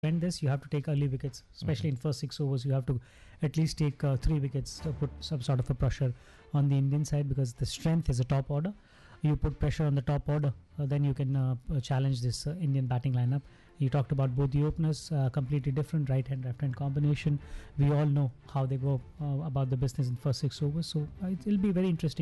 prevent this, you have to take early wickets, especially in first 6 overs. You have to at least take 3 wickets to put some sort of a pressure on the Indian side, because the strength is a top order. You put pressure on the top order, then you can challenge this Indian batting lineup. You talked about both the openers, completely different right hand, left hand combination. We all know how they go about the business in first 6 overs, so it'll be very interesting